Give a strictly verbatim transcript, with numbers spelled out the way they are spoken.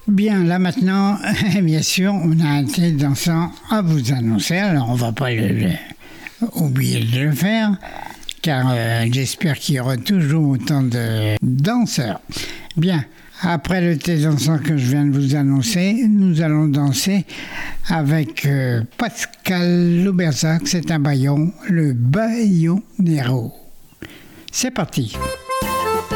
Bien, là maintenant, bien sûr, on a un thé dansant à vous annoncer. Alors, on va pas le, le- oublier de le faire, car euh, j'espère qu'il y aura toujours autant de danseurs. Bien, après le thé dansant que je viens de vous annoncer, nous allons danser avec euh, Pascal Laubersac. C'est un baillon, le Baillonero. C'est parti.